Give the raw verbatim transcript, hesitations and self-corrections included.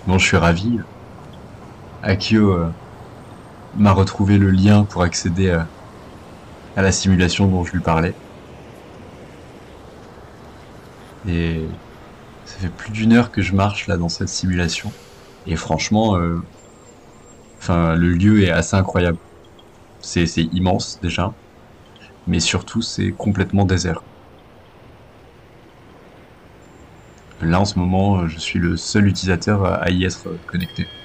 Bon, je suis ravi. Akio euh, m'a retrouvé le lien pour accéder euh, à la simulation dont je lui parlais. Et ça fait plus d'une heure que je marche là dans cette simulation. Et franchement, euh, enfin, le lieu est assez incroyable. C'est c'est immense déjà, mais surtout c'est complètement désert. Là en ce moment, euh, je suis le seul utilisateur à y être euh, connecté.